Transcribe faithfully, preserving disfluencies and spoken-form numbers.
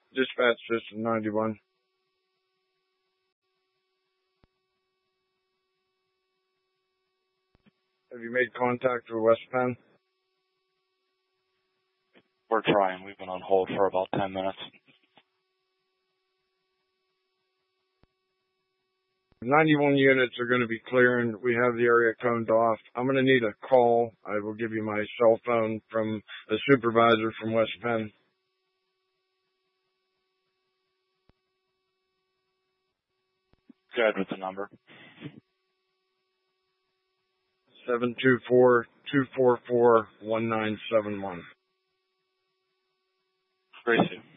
Dispatch System ninety-one. Have you made contact with West Penn? We're trying. We've been on hold for about ten minutes. ninety-one units are going to be clearing. We have the area coned off. I'm going to need a call. I will give you my cell phone from a supervisor from West Penn. Go ahead with the number. seven two four, two four four, one nine seven one. Gracie.